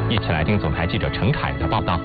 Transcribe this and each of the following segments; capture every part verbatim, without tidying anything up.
一起来听总台记者陈凯的报道。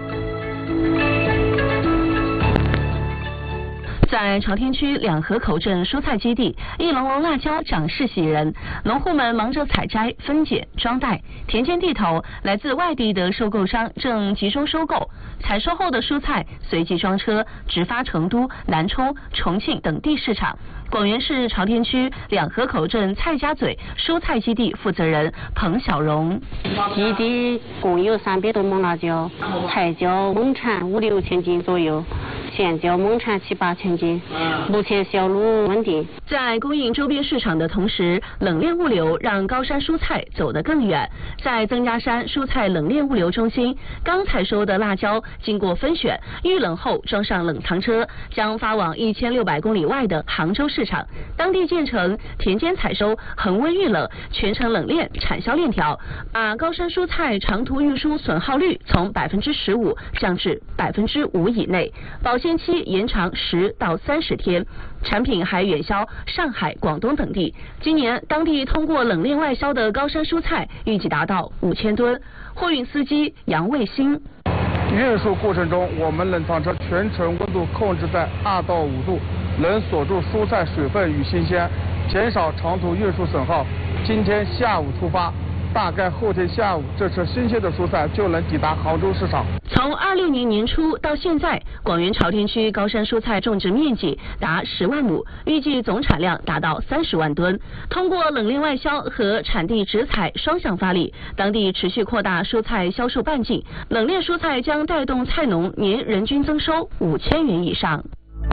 在朝天区两河口镇蔬菜基地，一笼笼辣椒长势喜人，农户们忙着采摘、分拣、装袋。田间地头，来自外地的收购商正集中收购，采收后的蔬菜随即装车直发成都、南充、重庆等地市场。广元市朝天区两河口镇蔡家嘴蔬菜基地负责人彭小荣： 基地共有三百多亩辣椒，菜椒亩产五六千斤左右。现椒亩产七八千斤，目前销路稳定。 在供应周边市场的同时，冷链物流让高山蔬菜走得更远。在曾家山蔬菜冷链物流中心，刚采收的辣椒经过分选、预冷后装上冷藏车，将发往一千六百公里外的杭州市场。当地建成田间采收、恒温预冷、全程冷链产销链条，把高山蔬菜长途运输损耗率从百分之十五降至百分之五以内。保鲜期延长十到三十天，产品还远销上海、广东等地。今年当地通过冷链外销的高山蔬菜预计达到五千吨。货运司机杨卫星： 运输过程中，我们冷藏车全程温度控制在二到五度，能锁住蔬菜水分与新鲜，减少长途运输损耗。今天下午出发，大概后天下午，这车新鲜的蔬菜就能抵达杭州市场。 从二六年年初到现在，广元朝天区高山蔬菜种植面积达十万亩，预计总产量达到三十万吨。通过冷链外销和产地直采双向发力，当地持续扩大蔬菜销售半径，冷链蔬菜将带动菜农年人均增收五千元以上。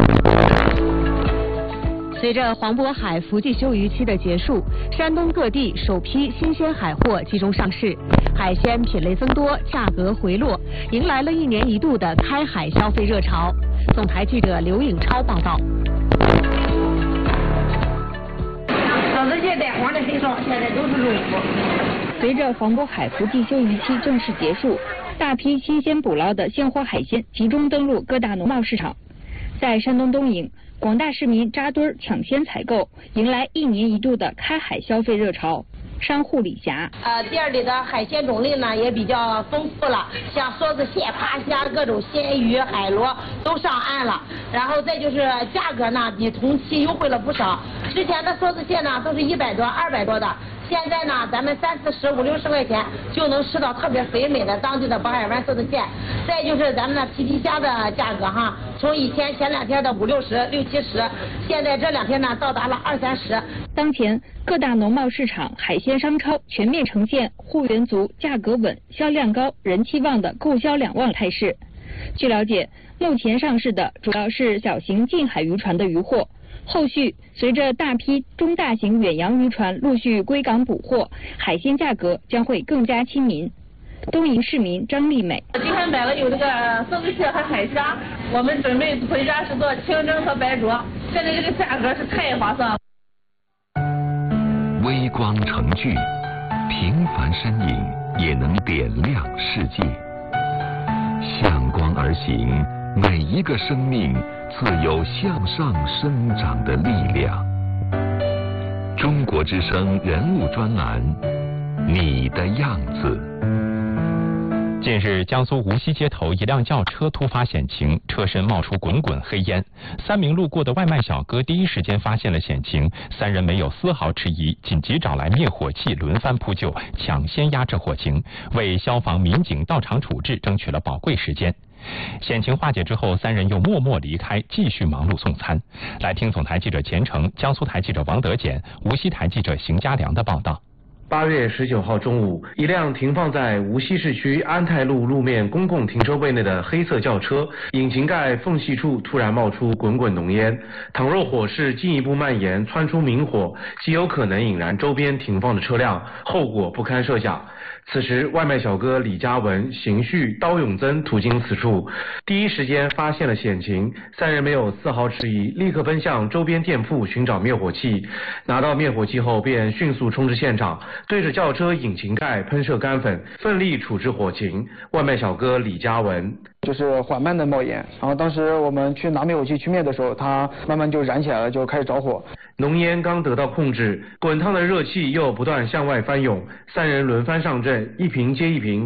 随着黄渤海福记休渔期的结束，山东各地首批新鲜海货集中上市，海鲜品类增多，价格回落，迎来了一年一度的开海消费热潮。总台记者刘颖超报道。 上次现在黄的很少，现在都是肉腐。 随着黄渤海福记休渔期正式结束，大批新鲜捕捞的鲜活海鲜集中登陆各大农贸市场。在山东东营，广大市民扎堆抢先采购，迎来一年一度的开海消费热潮。商户李霞： 呃，店里的海鲜种类呢也比较丰富了，像梭子蟹、爬虾、各种鲜鱼、海螺都上岸了。然后再就是价格呢，比同期优惠了不少。之前的梭子蟹呢都是一百多、二百多的。现在呢，咱们三四十、五六十块钱就能吃到特别肥美的当地的渤海湾梭子蟹。再就是咱们的皮皮虾的价格哈，从以前前两天的五六十、六七十，现在这两天呢到达了二三十。 当前各大农贸市场、海鲜商超全面呈现货源足、价格稳、销量高、人气旺的购销两旺态势。据了解，目前上市的主要是小型近海渔船的渔货。后续随着大批中大型远洋渔船陆续归港捕获，海鲜价格将会更加亲民。东营市民张丽美： 今天买了有这个梭子蟹和海虾，我们准备回家是做清蒸和白灼，现在这个价格是太划算了。 微光成炬，平凡身影也能点亮世界。向光而行，每一个生命自有向上生长的力量。中国之声人物专栏，你的样子。 近日，江苏无锡街头一辆轿车突发险情，车身冒出滚滚黑烟。三名路过的外卖小哥第一时间发现了险情，三人没有丝毫迟疑，紧急找来灭火器轮番扑救，抢先压制火情，为消防民警到场处置争取了宝贵时间。险情化解之后，三人又默默离开，继续忙碌送餐。来听总台记者钱成、江苏台记者王德简、无锡台记者邢家良的报道。 八月十九号中午，一辆停放在无锡市区安泰路路面公共停车位内的黑色轿车，引擎盖缝隙处突然冒出滚滚浓烟。倘若火势进一步蔓延，窜出明火，极有可能引燃周边停放的车辆，后果不堪设想。此时，外卖小哥李嘉文、邢旭、刀永增途经此处，第一时间发现了险情，三人没有丝毫迟疑，立刻奔向周边店铺寻找灭火器。拿到灭火器后，便迅速冲至现场，对着轿车引擎盖喷射干粉，奋力处置火情。外卖小哥李嘉文： 就是缓慢的冒烟，然后当时我们去拿灭火器去灭的时候，它慢慢就燃起来了，就开始着火。 浓烟刚得到控制，滚烫的热气又不断向外翻涌，三人轮番上阵，一瓶接一瓶